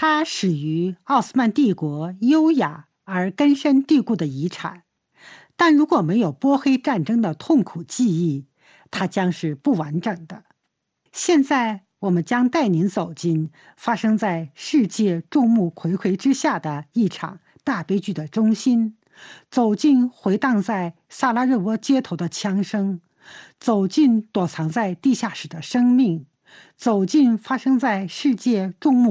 它始于奥斯曼帝国优雅而根深蒂固的遗产，但如果没有波黑战争的痛苦记忆，它将是不完整的。现在，我们将带您走进发生在世界众目睽睽之下的一场大悲剧的中心，走进回荡在萨拉热窝街头的枪声，走进躲藏在地下室的生命，走进发生在世界众目